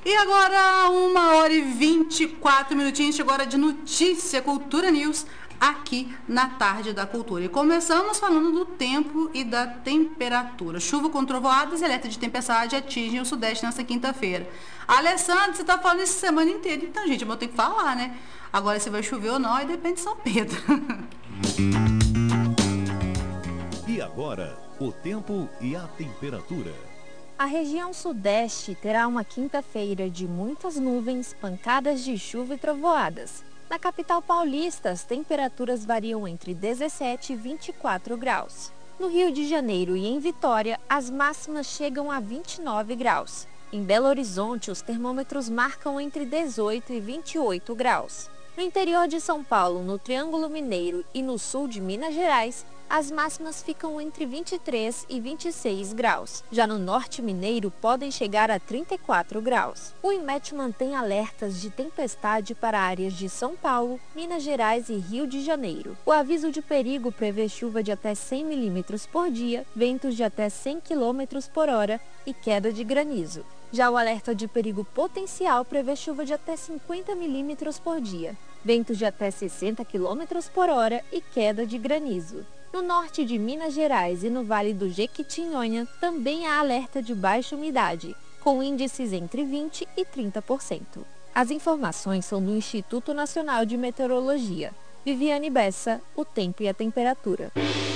E agora, 1h24, chegou a hora de notícia Cultura News, aqui na Tarde da Cultura. E começamos falando do tempo e da temperatura. Chuva com trovoadas e alerta de tempestade atingem o sudeste nessa quinta-feira. Alessandro, você está falando isso semana inteira, então, gente, eu vou ter que falar, né? Agora, se vai chover ou não, aí depende de São Pedro. E agora, o tempo e a temperatura. A região sudeste terá uma quinta-feira de muitas nuvens, pancadas de chuva e trovoadas. Na capital paulista, as temperaturas variam entre 17 e 24 graus. No Rio de Janeiro e em Vitória, as máximas chegam a 29 graus. Em Belo Horizonte, os termômetros marcam entre 18 e 28 graus. No interior de São Paulo, no Triângulo Mineiro e no sul de Minas Gerais, as máximas ficam entre 23 e 26 graus. Já no norte mineiro, podem chegar a 34 graus. O INMET mantém alertas de tempestade para áreas de São Paulo, Minas Gerais e Rio de Janeiro. O aviso de perigo prevê chuva de até 100 milímetros por dia, ventos de até 100 quilômetros por hora e queda de granizo. Já o alerta de perigo potencial prevê chuva de até 50 milímetros por dia, ventos de até 60 quilômetros por hora e queda de granizo. No norte de Minas Gerais e no Vale do Jequitinhonha também há alerta de baixa umidade, com índices entre 20% e 30%. As informações são do Instituto Nacional de Meteorologia. Viviane Bessa, o tempo e a temperatura.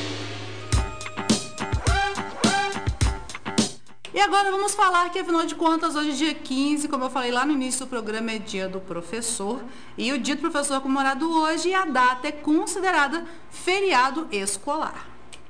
E agora vamos falar que, afinal de contas, hoje, dia 15, como eu falei lá no início do programa, é dia do professor. E o dia do professor é comemorado hoje e a data é considerada feriado escolar.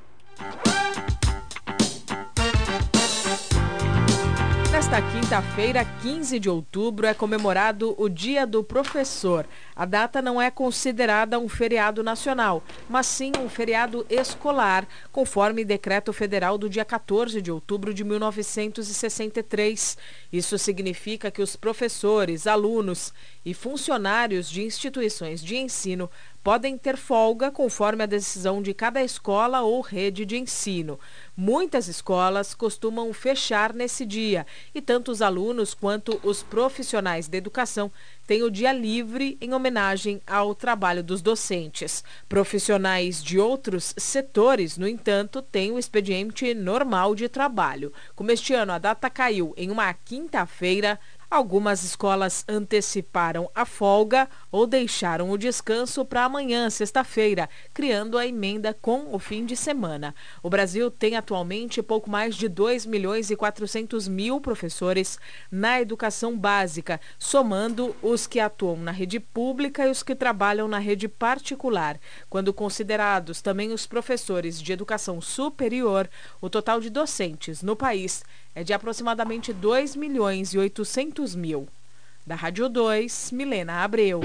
Nesta quinta-feira, 15 de outubro, é comemorado o Dia do Professor. A data não é considerada um feriado nacional, mas sim um feriado escolar, conforme decreto federal do dia 14 de outubro de 1963. Isso significa que os professores, alunos e funcionários de instituições de ensino podem ter folga conforme a decisão de cada escola ou rede de ensino. Muitas escolas costumam fechar nesse dia e tanto os alunos quanto os profissionais da educação têm o dia livre em homenagem ao trabalho dos docentes. Profissionais de outros setores, no entanto, têm o expediente normal de trabalho. Como este ano a data caiu em uma quinta-feira, algumas escolas anteciparam a folga ou deixaram o descanso para amanhã, sexta-feira, criando a emenda com o fim de semana. O Brasil tem atualmente pouco mais de 2.400.000 professores na educação básica, somando os que atuam na rede pública e os que trabalham na rede particular. Quando considerados também os professores de educação superior, o total de docentes no país é de aproximadamente 2.800.000. Da Rádio 2, Milena Abreu.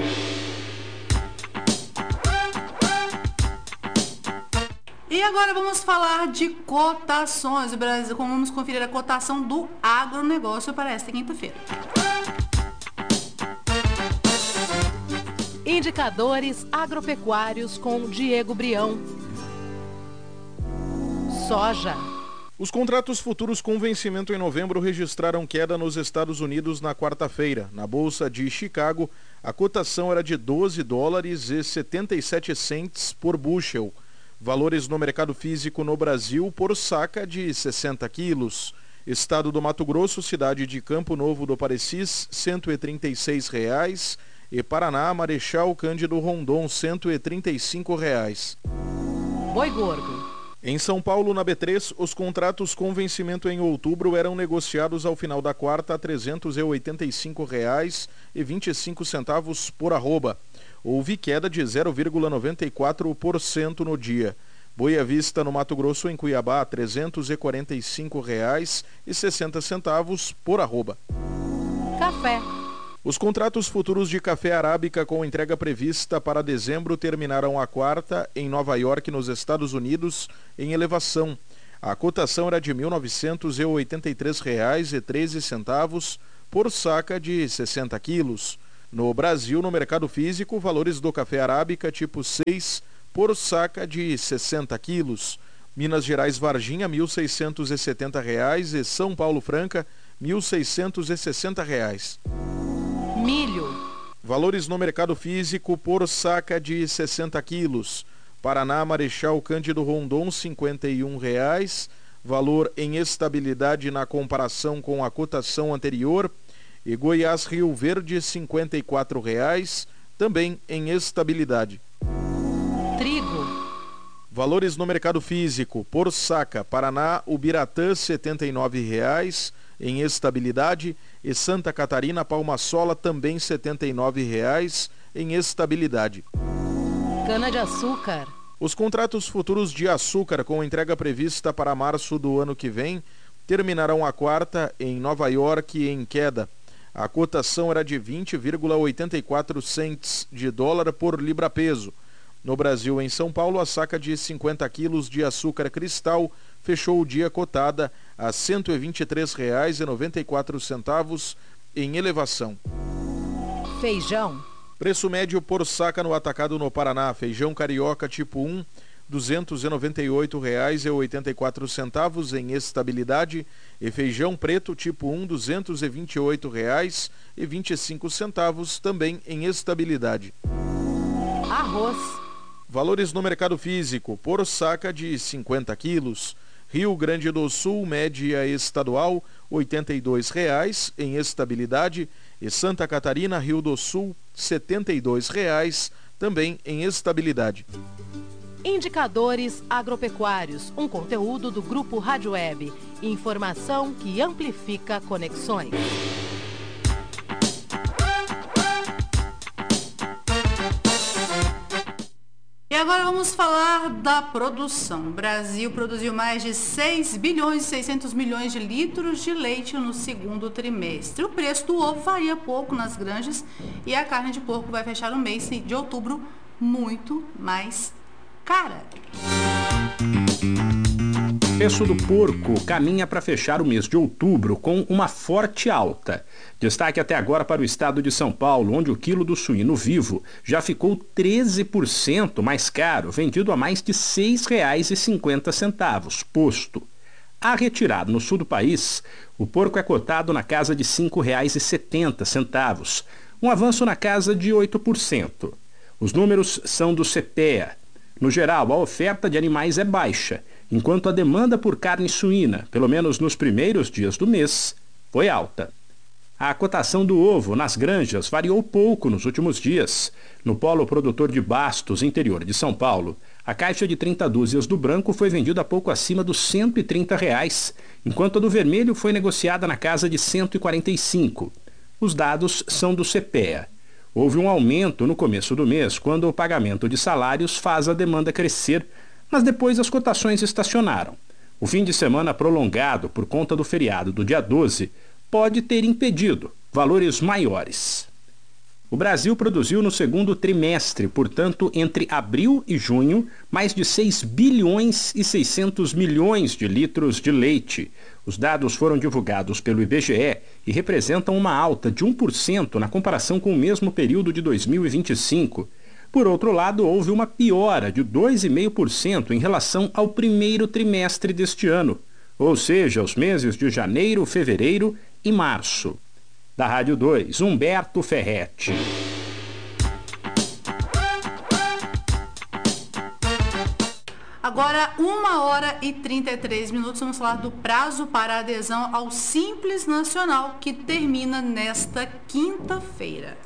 E agora vamos falar de cotações. O Brasil, como vamos conferir a cotação do agronegócio para esta quinta-feira. Indicadores agropecuários com Diego Brião. Soja. Os contratos futuros com vencimento em novembro registraram queda nos Estados Unidos na quarta-feira. Na Bolsa de Chicago, a cotação era de $12,77 por bushel. Valores no mercado físico no Brasil por saca de 60 quilos. Estado do Mato Grosso, cidade de Campo Novo do Parecis, R$ 136,00. E Paraná, Marechal Cândido Rondon, R$ 135,00. Boi gordo. Em São Paulo, na B3, os contratos com vencimento em outubro eram negociados ao final da quarta a R$ 385,25 por arroba. Houve queda de 0,94% no dia. Boi à vista no Mato Grosso, em Cuiabá, R$ 345,60 por arroba. Café. Os contratos futuros de café arábica com entrega prevista para dezembro terminaram a quarta em Nova York, nos Estados Unidos, em elevação. A cotação era de R$ 1.983,13 por saca de 60 quilos. No Brasil, no mercado físico, valores do café arábica tipo 6 por saca de 60 quilos. Minas Gerais Varginha, R$ 1.670 e São Paulo Franca, R$ 1.660. Milho. Valores no mercado físico por saca de 60 quilos. Paraná, Marechal Cândido Rondon, R$ 51,00. Valor em estabilidade na comparação com a cotação anterior. E Goiás, Rio Verde, R$ 54,00. Também em estabilidade. Trigo. Valores no mercado físico por saca. Paraná, Ubiratã, R$ 79,00 em estabilidade, e Santa Catarina, Palma-Sola, também R$ 79,00 em estabilidade. Cana-de-açúcar. Os contratos futuros de açúcar com entrega prevista para março do ano que vem terminarão a quarta em Nova York em queda. A cotação era de 20,84 cents de dólar por libra-peso. No Brasil, em São Paulo, a saca de 50 quilos de açúcar cristal fechou o dia cotada a R$ 123,94 em elevação. Feijão. Preço médio por saca no atacado no Paraná. Feijão carioca tipo 1, R$ 298,84 em estabilidade, e feijão preto tipo 1, R$ 228,25 também em estabilidade. Arroz. Valores no mercado físico por saca de 50 quilos. Rio Grande do Sul, média estadual, R$ 82,00 em estabilidade, e Santa Catarina, Rio do Sul, R$ 72,00 também em estabilidade. Indicadores agropecuários, um conteúdo do Grupo Rádio Web. Informação que amplifica conexões. E agora vamos falar da produção. O Brasil produziu mais de 6 bilhões e 600 milhões de litros de leite no segundo trimestre. O preço do ovo varia pouco nas granjas e a carne de porco vai fechar o mês de outubro muito mais cara. O preço do porco caminha para fechar o mês de outubro com uma forte alta. Destaque até agora para o estado de São Paulo, onde o quilo do suíno vivo já ficou 13% mais caro, vendido a mais de R$ 6,50 posto. A retirada no sul do país, o porco é cotado na casa de R$ 5,70, um avanço na casa de 8%. Os números são do CPEA. No geral, a oferta de animais é baixa, enquanto a demanda por carne suína, pelo menos nos primeiros dias do mês, foi alta. A cotação do ovo nas granjas variou pouco nos últimos dias. No polo produtor de Bastos, interior de São Paulo, a caixa de 30 dúzias do branco foi vendida pouco acima dos R$ 130,00, enquanto a do vermelho foi negociada na casa de R$ 145. Os dados são do CPEA. Houve um aumento no começo do mês, quando o pagamento de salários faz a demanda crescer, mas depois as cotações estacionaram. O fim de semana prolongado por conta do feriado do dia 12 pode ter impedido valores maiores. O Brasil produziu no segundo trimestre, portanto, entre abril e junho, mais de 6 bilhões e 600 milhões de litros de leite. Os dados foram divulgados pelo IBGE e representam uma alta de 1% na comparação com o mesmo período de 2025. Por outro lado, houve uma piora de 2,5% em relação ao primeiro trimestre deste ano, ou seja, os meses de janeiro, fevereiro e março. Da Rádio 2, Humberto Ferretti. Agora, 1h33, vamos falar do prazo para adesão ao Simples Nacional, que termina nesta quinta-feira.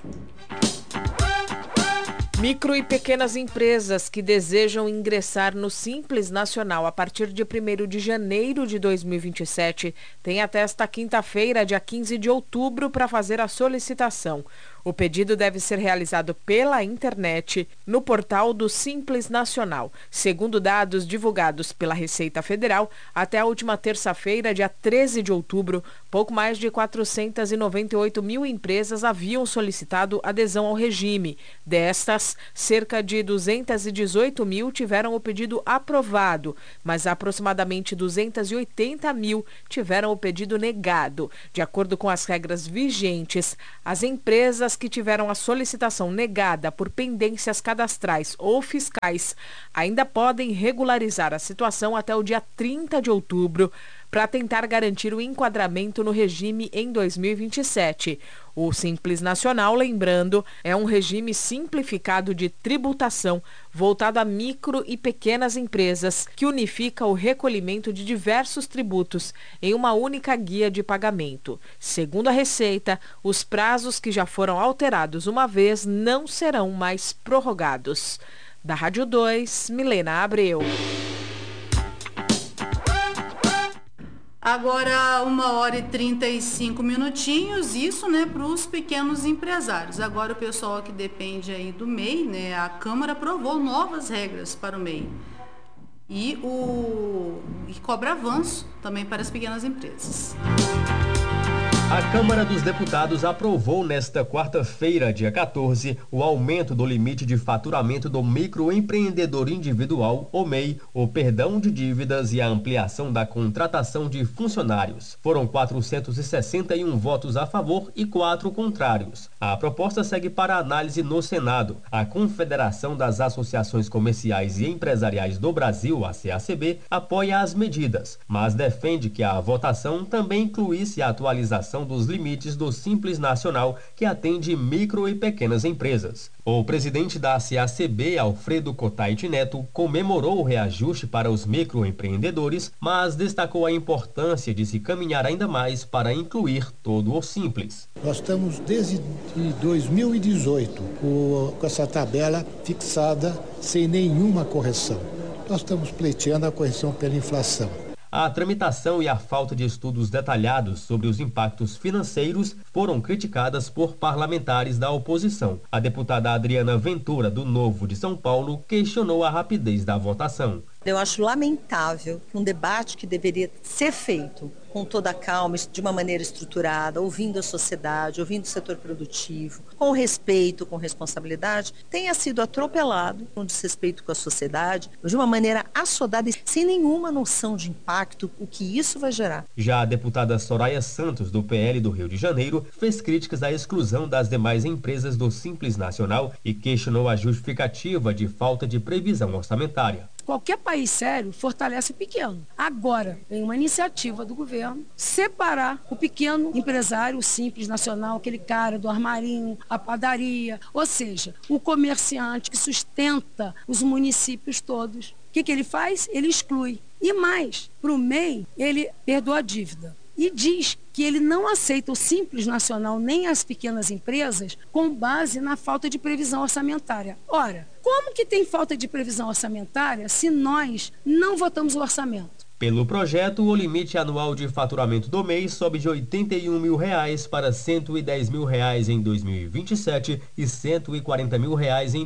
Micro e pequenas empresas que desejam ingressar no Simples Nacional a partir de 1º de janeiro de 2027 têm até esta quinta-feira, dia 15 de outubro, para fazer a solicitação. O pedido deve ser realizado pela internet no portal do Simples Nacional. Segundo dados divulgados pela Receita Federal, até a última terça-feira, dia 13 de outubro, pouco mais de 498 mil empresas haviam solicitado adesão ao regime. Destas, cerca de 218 mil tiveram o pedido aprovado, mas aproximadamente 280 mil tiveram o pedido negado. De acordo com as regras vigentes, as empresas que tiveram a solicitação negada por pendências cadastrais ou fiscais ainda podem regularizar a situação até o dia 30 de outubro para tentar garantir o enquadramento no regime em 2027. O Simples Nacional, lembrando, é um regime simplificado de tributação voltado a micro e pequenas empresas, que unifica o recolhimento de diversos tributos em uma única guia de pagamento. Segundo a Receita, os prazos que já foram alterados uma vez não serão mais prorrogados. Da Rádio 2, Milena Abreu. Agora 1h35, isso, né, para os pequenos empresários. Agora o pessoal que depende aí do MEI, né, a Câmara aprovou novas regras para o MEI e cobra avanço também para as pequenas empresas. A Câmara dos Deputados aprovou nesta quarta-feira, dia 14, o aumento do limite de faturamento do microempreendedor individual, o MEI, o perdão de dívidas e a ampliação da contratação de funcionários. Foram 461 votos a favor e 4 contrários. A proposta segue para análise no Senado. A Confederação das Associações Comerciais e Empresariais do Brasil, a CACB, apoia as medidas, mas defende que a votação também incluísse a atualização dos limites do Simples Nacional, que atende micro e pequenas empresas. O presidente da CACB, Alfredo Cotait Neto, comemorou o reajuste para os microempreendedores, mas destacou a importância de se caminhar ainda mais para incluir todo o Simples. Nós estamos desde 2018 com essa tabela fixada sem nenhuma correção. Nós estamos pleiteando a correção pela inflação. A tramitação e a falta de estudos detalhados sobre os impactos financeiros foram criticadas por parlamentares da oposição. A deputada Adriana Ventura, do Novo de São Paulo, questionou a rapidez da votação. Eu acho lamentável que um debate que deveria ser feito com toda a calma, de uma maneira estruturada, ouvindo a sociedade, ouvindo o setor produtivo, com respeito, com responsabilidade, tenha sido atropelado, com desrespeito com a sociedade, de uma maneira assodada e sem nenhuma noção de impacto, o que isso vai gerar. Já a deputada Soraya Santos, do PL do Rio de Janeiro, fez críticas à exclusão das demais empresas do Simples Nacional e questionou a justificativa de falta de previsão orçamentária. Qualquer país sério fortalece o pequeno. Agora, vem uma iniciativa do governo separar o pequeno empresário, o Simples Nacional, aquele cara do armarinho, a padaria, ou seja, o comerciante que sustenta os municípios todos. O que ele faz? Ele exclui. E mais, para o MEI, ele perdoa a dívida. E diz que ele não aceita o Simples Nacional nem as pequenas empresas com base na falta de previsão orçamentária. Ora, como que tem falta de previsão orçamentária se nós não votamos o orçamento? Pelo projeto, o limite anual de faturamento do mês sobe de R$ 81 mil para R$ 110 mil em 2027 e R$ 140 mil em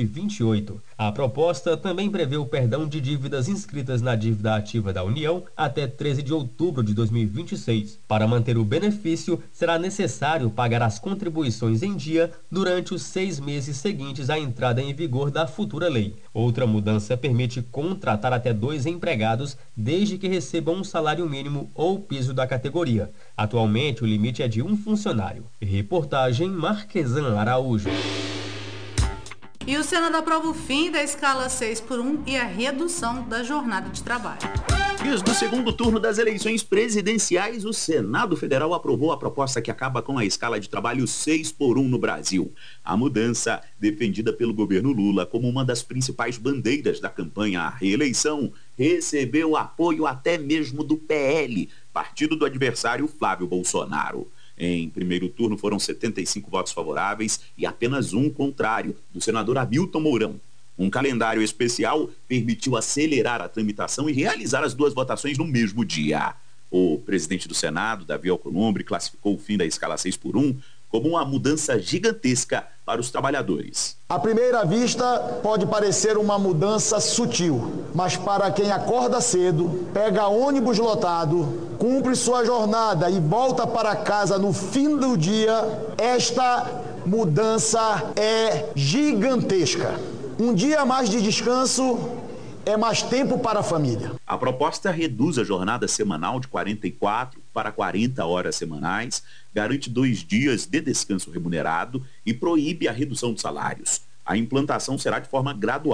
2028. A proposta também prevê o perdão de dívidas inscritas na dívida ativa da União até 13 de outubro de 2026. Para manter o benefício, será necessário pagar as contribuições em dia durante os 6 meses seguintes à entrada em vigor da futura lei. Outra mudança permite contratar até 2 empregados desde que recebam um salário mínimo ou piso da categoria. Atualmente, o limite é de 1 funcionário. Reportagem Marquesan Araújo. E o Senado aprova o fim da escala 6x1 e a redução da jornada de trabalho. Desde o segundo turno das eleições presidenciais, o Senado Federal aprovou a proposta que acaba com a escala de trabalho 6x1 no Brasil. A mudança, defendida pelo governo Lula como uma das principais bandeiras da campanha à reeleição, recebeu apoio até mesmo do PL, partido do adversário Flávio Bolsonaro. Em primeiro turno foram 75 votos favoráveis e apenas 1 contrário, do senador Hamilton Mourão. Um calendário especial permitiu acelerar a tramitação e realizar as 2 votações no mesmo dia. O presidente do Senado, Davi Alcolumbre, classificou o fim da escala 6x1 como uma mudança gigantesca para os trabalhadores. À primeira vista, pode parecer uma mudança sutil, mas para quem acorda cedo, pega ônibus lotado, cumpre sua jornada e volta para casa no fim do dia, esta mudança é gigantesca. Um dia a mais de descanso é mais tempo para a família. A proposta reduz a jornada semanal de 44 para 40 horas semanais, garante 2 dias de descanso remunerado e proíbe a redução de salários. A implantação será de forma gradual,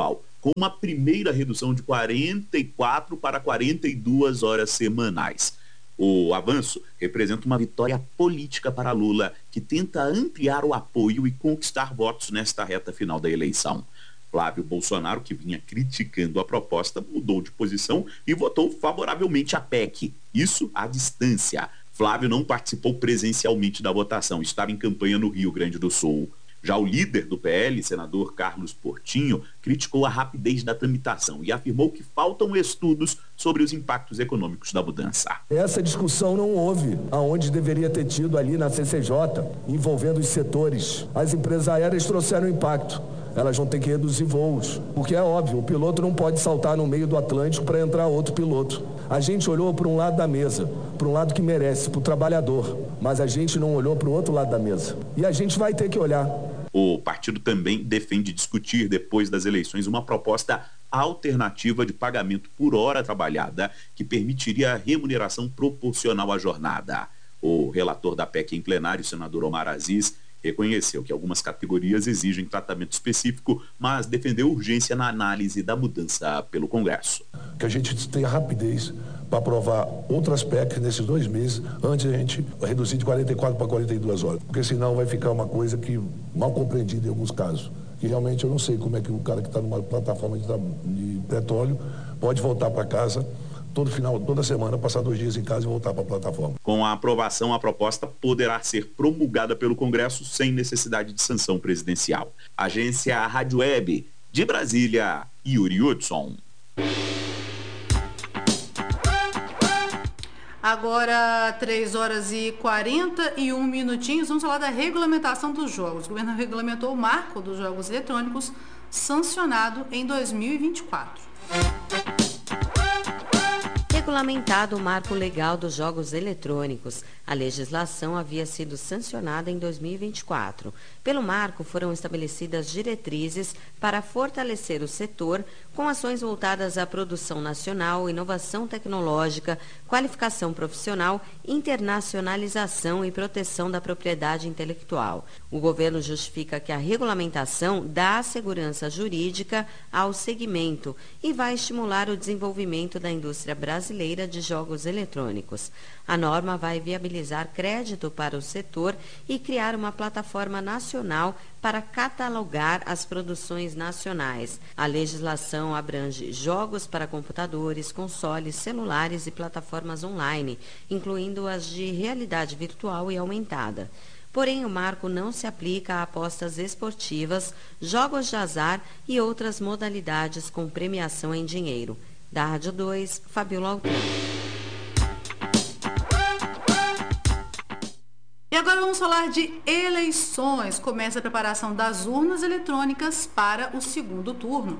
com uma primeira redução de 44 para 42 horas semanais. O avanço representa uma vitória política para Lula, que tenta ampliar o apoio e conquistar votos nesta reta final da eleição. Flávio Bolsonaro, que vinha criticando a proposta, mudou de posição e votou favoravelmente à PEC. Isso à distância. Flávio não participou presencialmente da votação, estava em campanha no Rio Grande do Sul. Já o líder do PL, senador Carlos Portinho, criticou a rapidez da tramitação e afirmou que faltam estudos sobre os impactos econômicos da mudança. Essa discussão não houve aonde deveria ter tido ali na CCJ, envolvendo os setores. As empresas aéreas trouxeram impacto. Elas vão ter que reduzir voos, porque é óbvio, o piloto não pode saltar no meio do Atlântico para entrar outro piloto. A gente olhou para um lado da mesa, para um lado que merece, para o trabalhador, mas a gente não olhou para o outro lado da mesa. E a gente vai ter que olhar. O partido também defende discutir, depois das eleições, uma proposta alternativa de pagamento por hora trabalhada, que permitiria a remuneração proporcional à jornada. O relator da PEC em plenário, o senador Omar Aziz, reconheceu que algumas categorias exigem tratamento específico, mas defendeu urgência na análise da mudança pelo Congresso. Que a gente tenha rapidez para aprovar outras PECs nesses 2 meses, antes a gente reduzir de 44 para 42 horas. Porque senão vai ficar uma coisa que mal compreendida em alguns casos. Que realmente eu não sei como é que o cara que está numa plataforma de petróleo pode voltar para casa toda semana, passar 2 dias em casa e voltar para a plataforma. Com a aprovação, a proposta poderá ser promulgada pelo Congresso sem necessidade de sanção presidencial. Agência Rádio Web, de Brasília, Yuri Hudson. Agora, 3 horas e 41 minutinhos, vamos falar da regulamentação dos jogos. O governo regulamentou o marco dos jogos eletrônicos, sancionado em 2024. Regulamentado o marco legal dos jogos eletrônicos. A legislação havia sido sancionada em 2024. Pelo marco, foram estabelecidas diretrizes para fortalecer o setor com ações voltadas à produção nacional, inovação tecnológica, qualificação profissional, internacionalização e proteção da propriedade intelectual. O governo justifica que a regulamentação dá segurança jurídica ao segmento e vai estimular o desenvolvimento da indústria brasileira de jogos eletrônicos. A norma vai viabilizar crédito para o setor e criar uma plataforma nacional para catalogar as produções nacionais. A legislação abrange jogos para computadores, consoles, celulares e plataformas online, incluindo as de realidade virtual e aumentada. Porém, o marco não se aplica a apostas esportivas, jogos de azar e outras modalidades com premiação em dinheiro. Da Rádio 2, Fabiola Altran. E agora vamos falar de eleições. Começa a preparação das urnas eletrônicas para o segundo turno.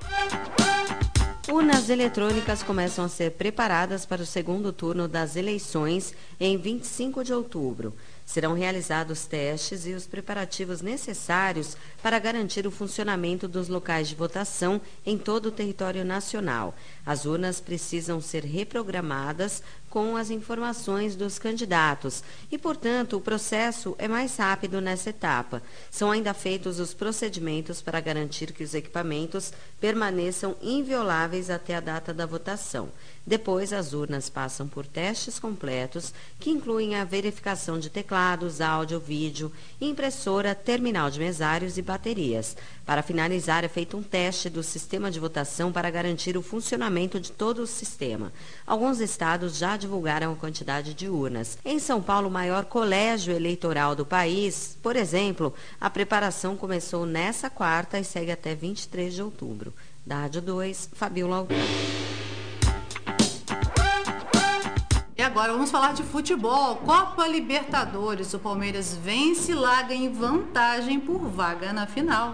Urnas eletrônicas começam a ser preparadas para o segundo turno das eleições em 25 de outubro. Serão realizados testes e os preparativos necessários para garantir o funcionamento dos locais de votação em todo o território nacional. As urnas precisam ser reprogramadas com as informações dos candidatos e, portanto, o processo é mais rápido nessa etapa. São ainda feitos os procedimentos para garantir que os equipamentos permaneçam invioláveis até a data da votação. Depois, as urnas passam por testes completos, que incluem a verificação de teclados, áudio, vídeo, impressora, terminal de mesários e baterias. Para finalizar, é feito um teste do sistema de votação para garantir o funcionamento de todo o sistema. Alguns estados já divulgaram a quantidade de urnas. Em São Paulo, o maior colégio eleitoral do país, por exemplo, a preparação começou nessa quarta e segue até 23 de outubro. Da Rádio 2, Fabiola Altran. E agora vamos falar de futebol. Copa Libertadores. O Palmeiras vence e larga em vantagem por vaga na final.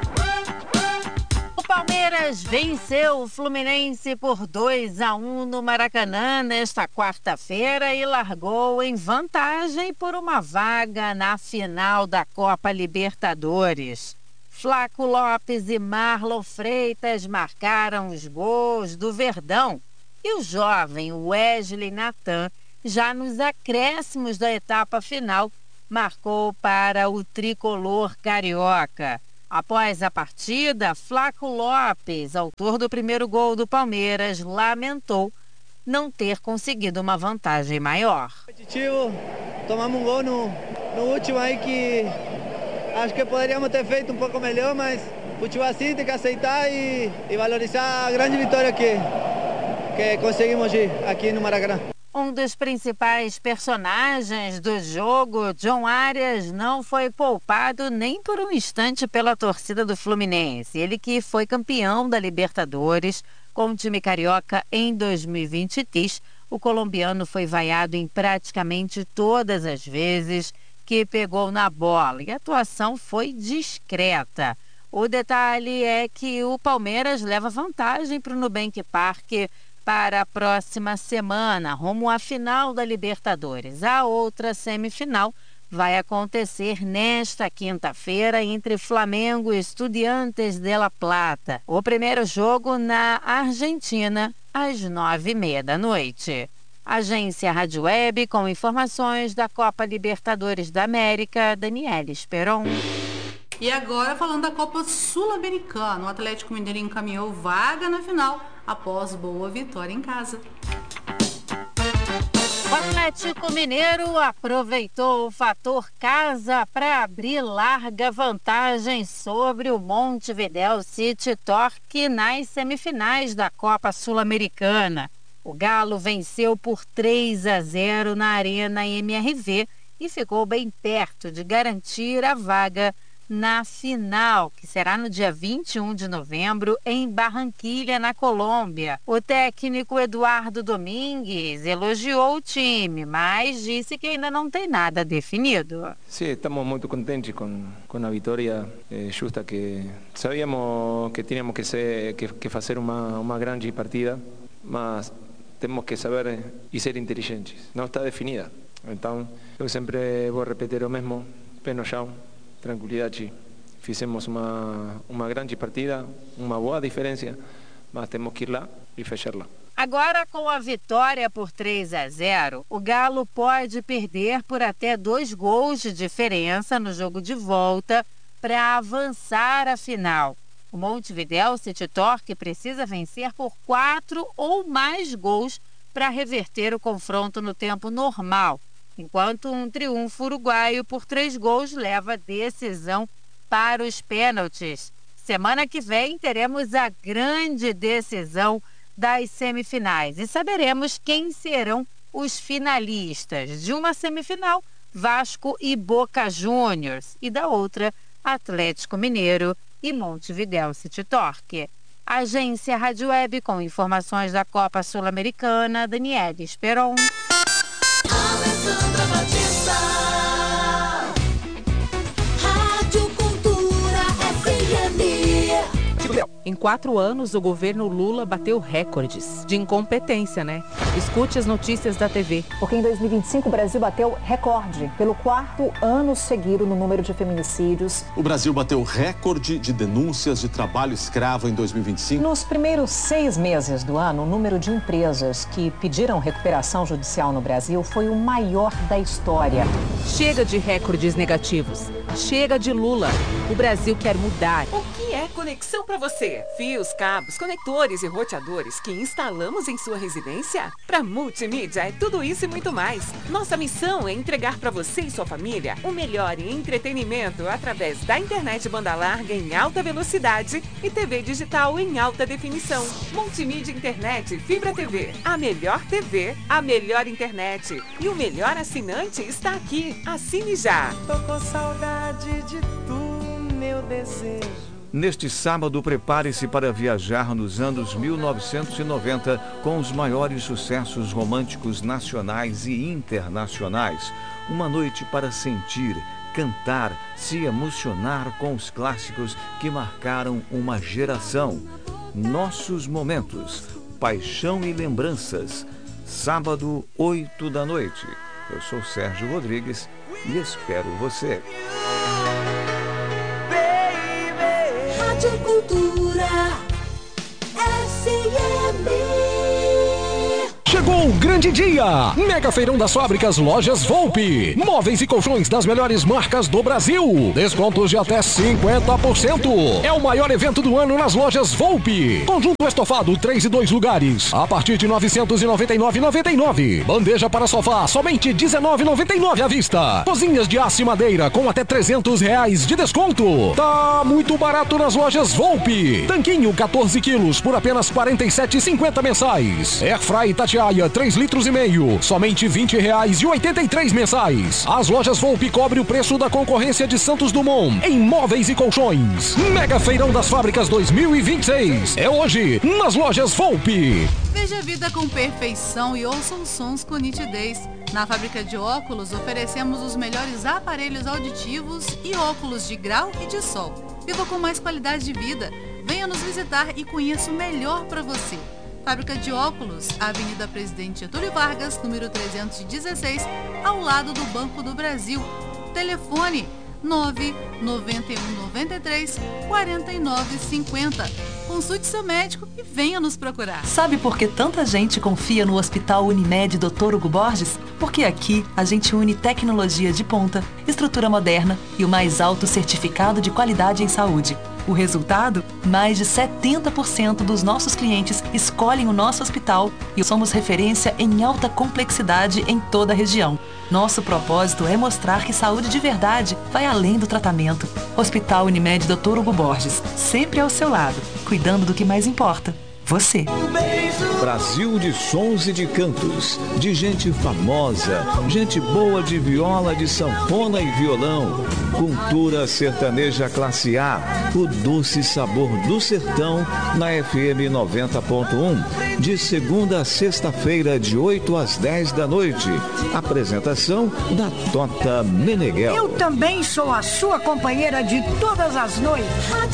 O Palmeiras venceu o Fluminense por 2-1 no Maracanã nesta quarta-feira e largou em vantagem por uma vaga na final da Copa Libertadores. Flaco Lopes e Marlon Freitas marcaram os gols do Verdão. E o jovem Wesley Natan, já nos acréscimos da etapa final, marcou para o tricolor carioca. Após a partida, Flaco Lopes, autor do primeiro gol do Palmeiras, lamentou não ter conseguido uma vantagem maior. Tomamos um gol no último aí que acho que poderíamos ter feito um pouco melhor, mas futebol assim tem que aceitar e valorizar a grande vitória que conseguimos aqui no Maracanã. Um dos principais personagens do jogo, John Arias, não foi poupado nem por um instante pela torcida do Fluminense. Ele que foi campeão da Libertadores com o time carioca em 2023, o colombiano foi vaiado em praticamente todas as vezes que pegou na bola e a atuação foi discreta. O detalhe é que o Palmeiras leva vantagem para o Nubank Park para a próxima semana, rumo à final da Libertadores. A outra semifinal vai acontecer nesta quinta-feira entre Flamengo e Estudiantes de La Plata. O primeiro jogo na Argentina, às 9h30 da noite. Agência Rádio Web, com informações da Copa Libertadores da América, Daniela Esperon. E agora, falando da Copa Sul-Americana, o Atlético Mineiro encaminhou vaga na final após boa vitória em casa. O Atlético Mineiro aproveitou o fator casa para abrir larga vantagem sobre o Montevidéu City Torque nas semifinais da Copa Sul-Americana. O Galo venceu por 3-0 na Arena MRV e ficou bem perto de garantir a vaga na final, que será no dia 21 de novembro em Barranquilla, na Colômbia. O técnico Eduardo Domingues elogiou o time, mas disse que ainda não tem nada definido. Sim, estamos muito contentes com a vitória justa, que sabíamos que tínhamos que fazer uma grande partida, mas temos que saber e ser inteligentes. Não está definida. Então, eu sempre vou repetir o mesmo, pé no chão, tranquilidade. Fizemos uma grande partida, uma boa diferença, mas temos que ir lá e fechá-la. Agora, com a vitória por 3-0, o Galo pode perder por até 2 gols de diferença no jogo de volta para avançar à final. O Montevidéu City Torque precisa vencer por 4 ou mais gols para reverter o confronto no tempo normal, enquanto um triunfo uruguaio por 3 gols leva a decisão para os pênaltis. Semana que vem teremos a grande decisão das semifinais e saberemos quem serão os finalistas. De uma semifinal, Vasco e Boca Juniors, e da outra, Atlético Mineiro e Montevidéu City Torque. Agência Rádio Web, com informações da Copa Sul-Americana, Daniela Esperon. Alessandra Batista, Rádio Cultura FM. Em 4 anos, o governo Lula bateu recordes de incompetência, né? Escute as notícias da TV. Porque em 2025 o Brasil bateu recorde pelo 4º ano seguido no número de feminicídios. O Brasil bateu recorde de denúncias de trabalho escravo em 2025. Nos primeiros 6 meses do ano, o número de empresas que pediram recuperação judicial no Brasil foi o maior da história. Chega de recordes negativos. Chega de Lula. O Brasil quer mudar. O que é conexão para você? Fios, cabos, conectores e roteadores que instalamos em sua residência? Para Multimídia é tudo isso e muito mais. Nossa missão é entregar para você e sua família o melhor em entretenimento através da internet banda larga em alta velocidade e TV digital em alta definição. Multimídia Internet Fibra TV. A melhor TV, a melhor internet. E o melhor assinante está aqui. Assine já. Tô com saudade de tu, meu desejo. Neste sábado, prepare-se para viajar nos anos 1990 com os maiores sucessos românticos nacionais e internacionais. Uma noite para sentir, cantar, se emocionar com os clássicos que marcaram uma geração. Nossos momentos, paixão e lembranças. Sábado, 8 da noite. Eu sou Sérgio Rodrigues e espero você. Rádio Cultura FM. Chegou o grande dia! Mega Feirão das Fábricas Lojas Volpi. Móveis e colchões das melhores marcas do Brasil. Descontos de até 50%. É o maior evento do ano nas lojas Volpi. Conjunto estofado 3 e 2 lugares, a partir de R$ 999,99. Bandeja para sofá, somente R$ 19,99 à vista. Cozinhas de aço e madeira com até R$ 300 de desconto. Tá muito barato nas lojas Volpi. Tanquinho 14 quilos por apenas R$ 47,50 mensais. Airfry Tatiaia 3,5 litros, somente R$ 20,83 mensais. As lojas Volpi cobrem o preço da concorrência de Santos Dumont em móveis e colchões. Mega Feirão das Fábricas 2026. É hoje nas lojas Volpi. Veja a vida com perfeição e ouça os sons com nitidez. Na fábrica de óculos, oferecemos os melhores aparelhos auditivos e óculos de grau e de sol. Viva com mais qualidade de vida. Venha nos visitar e conheça o melhor para você. Fábrica de óculos, Avenida Presidente Getúlio Vargas, número 316, ao lado do Banco do Brasil. Telefone 99193 4950. Consulte seu médico e venha nos procurar. Sabe por que tanta gente confia no Hospital Unimed Dr. Hugo Borges? Porque aqui a gente une tecnologia de ponta, estrutura moderna e o mais alto certificado de qualidade em saúde. O resultado? Mais de 70% dos nossos clientes escolhem o nosso hospital e somos referência em alta complexidade em toda a região. Nosso propósito é mostrar que saúde de verdade vai além do tratamento. Hospital Unimed Dr. Hugo Borges, sempre ao seu lado, cuidando do que mais importa. Você. Brasil de sons e de cantos, de gente famosa, gente boa de viola, de sanfona e violão. Cultura sertaneja classe A, o doce sabor do sertão na FM 90.1. De segunda a sexta-feira, de 8 às 10 da noite. Apresentação da Tota Meneghel. Eu também sou a sua companheira de todas as noites.